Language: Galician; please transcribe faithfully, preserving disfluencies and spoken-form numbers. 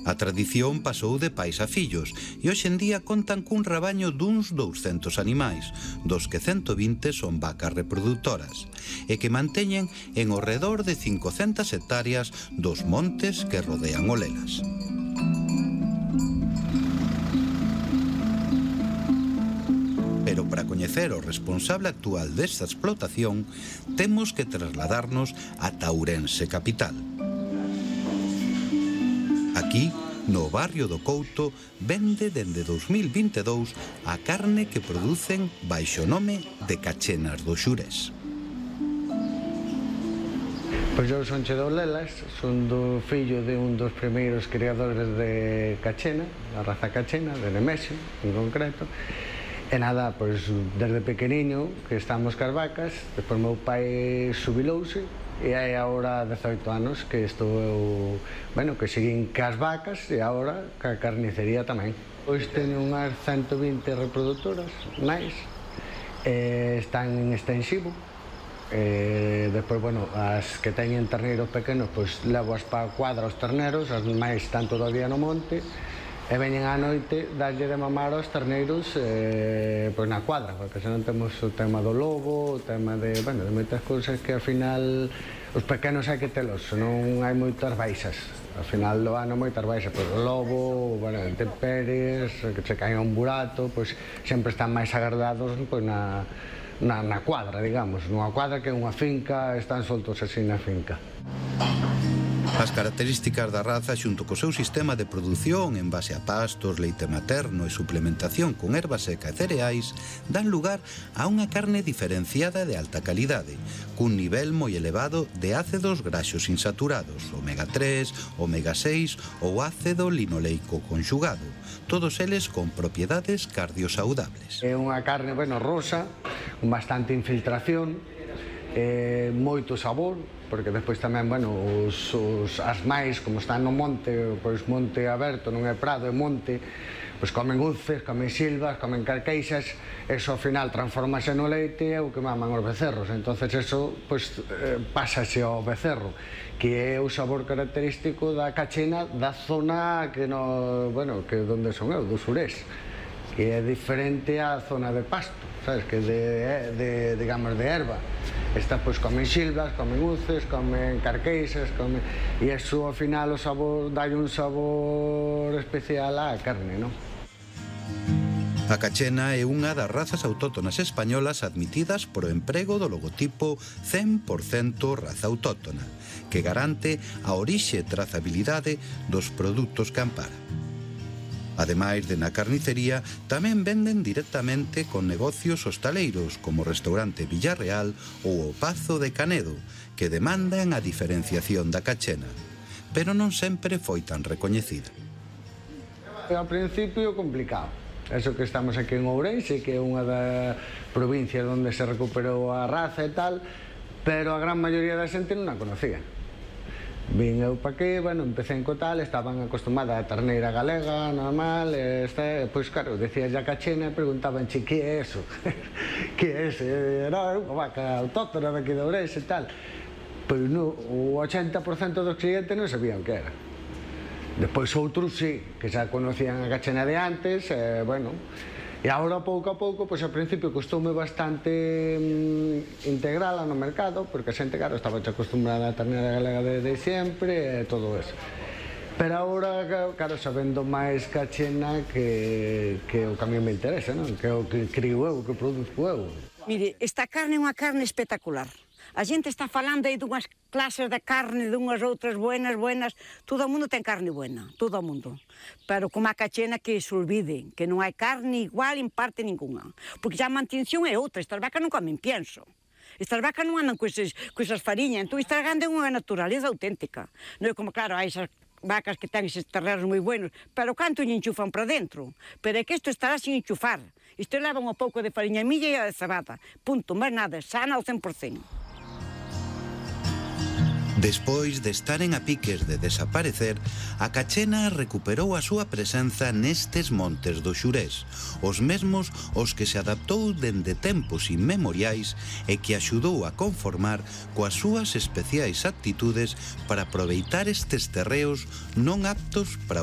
A tradición pasou de pais a fillos e hoxe en día contan cun rabaño duns douscentos animais, dos que ciento vinte son vacas reproductoras, e que manteñen en ao redor de cincocentas hectáreas dos montes que rodean Olelas. Pero para coñecer o responsable actual desta explotación, temos que trasladarnos ata Ourense capital. Aquí, no barrio do Couto, vende dende dous mil vinte e dous a carne que producen baixo o nome de Cachenas do Xurés. Pois eu son che de Olelas, son do fillo de un dos primeiros criadores de cachena, a raza cachena, de Nemesio, en concreto. E nada, pois desde pequeniño que estamos cas vacas, despois meu pai xubilouse, e hai agora dezoito anos que estou eu, bueno, que seguín cas vacas e agora ca carnicería tamén. Pois teño unhas ciento vinte reproductoras máis, e están en extensivo. E despois, bueno, as que teñen terneiros pequenos, pois levo as pa cuadra os terneros, as máis están todo o día no monte, e veñen á noite darlle de mamar aos terneiros eh, pois na cuadra, porque senón temos o tema do lobo, o tema de, bueno, de moitas cousas que ao final os pequenos hai que telos, non hai moitas baixas, ao final do ano moitas baixas, pois o lobo, bueno, intemperies, que se caen a un burato, pois sempre están máis agardados pois na, na, na cuadra, digamos, nunha cuadra que é unha finca, están soltos así na finca. As características da raza xunto co seu sistema de produción en base a pastos, leite materno e suplementación con erva seca e cereais dan lugar a unha carne diferenciada de alta calidade, cun nivel moi elevado de ácidos graxos insaturados, omega tres, omega seis ou ácido linoleico conxugado, todos eles con propiedades cardiosaudables. É unha carne, bueno, rosa, con bastante infiltración, eh, moito sabor, porque despois tamén, bueno, os, os as máis, como están no monte, pois monte aberto, non é prado, é monte, pois comen uces, comen silvas, comen carqueixas, eso ao final transformase no leite e é o que maman os becerros, entonces eso, pois, eh, pásase ao becerro, que é o sabor característico da cachena da zona que no, bueno, que onde son eu, do Xurés, que é diferente á zona de pasto, sabes, que de, de digamos, de erva. Esta, pois, comen silvas, comen uces, comen carqueixas, comen... E iso, ao final, o sabor, dai un sabor especial á carne, non? A cachena é unha das razas autóctonas españolas admitidas por o emprego do logotipo cen por cento raza autóctona, que garante a orixe e trazabilidade dos produtos que ampara. Ademais de na carnicería, tamén venden directamente con negocios hostaleiros como o restaurante Villarreal ou o Pazo de Canedo, que demandan a diferenciación da cachena, pero non sempre foi tan recoñecida. Ao principio complicado, eso que estamos aquí en Ourense, que é unha das provincias onde se recuperou a raza e tal, pero a gran maioría da xente non a conocía. Vin eu pa aquí, bueno, empecé en Cotal, estaban acostumada a terneira galega, normal, e este, pois claro, decías ya cachena e preguntaban, che, que é eso? Que é eso? Era unha vaca autóctona daqui de Ourense e tal. Pois no, o ochenta por cento dos clientes non sabían que era. Despois outros sí, que xa conocían a cachena de antes, e, bueno, e agora pouco a pouco, pois ao principio costoume bastante mm, integrala no mercado, porque a xente, claro, estaba acostumbrada a terneira galega de, de sempre e todo eso. Pero agora, claro, sabendo máis cachena que, que o que a mí me interesa, non? Que é o que crio eu, que produzco eu. Mire, esta carne é unha carne espectacular. A xente está falando aí dunhas clases de carne, dunhas outras buenas, buenas. Todo o mundo ten carne buena, todo o mundo. Pero como a cachena que se olvide, que non hai carne igual en parte ninguna. Porque xa a mantención é outra, estas vacas non comen pienso. Estas vacas non andan con esas fariñas, entón estas grandes é unha naturaleza auténtica. Non é como, claro, hai esas vacas que ten eses terreros moi buenos, pero canto lle enchufan para dentro? Pero é que isto estará sin enchufar. Isto leva un pouco de fariña milla e a de cebada. Punto, máis nada, sana ao cen por cento. Despois de estaren a piques de desaparecer, a cachena recuperou a súa presenza nestes montes do Xurés, os mesmos os que se adaptou dende tempos inmemoriais e que axudou a conformar coas súas especiais actitudes para aproveitar estes terreos non aptos para